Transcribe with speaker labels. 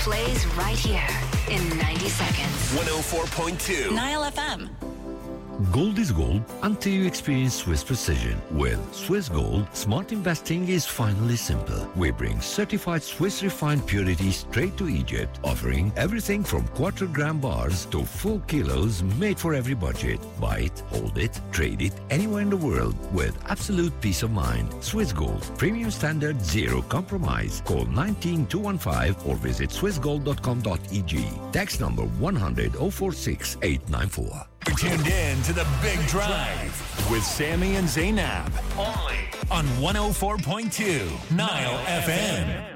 Speaker 1: plays right here in 90 seconds.
Speaker 2: 104.2
Speaker 3: Nile FM.
Speaker 4: Gold is gold until you experience Swiss precision. With Swiss Gold, smart investing is finally simple. We bring certified Swiss refined purity straight to Egypt, offering everything from quarter-gram bars to full kilos made for every budget. Buy it, hold it, trade it anywhere in the world with absolute peace of mind. Swiss Gold, premium standard, zero compromise. Call 19215 or visit swissgold.com.eg. Tax number 100 046 894.
Speaker 2: You're tuned in to The Big Drive with Sammy and Zainab. Only on 104.2 Nile FM.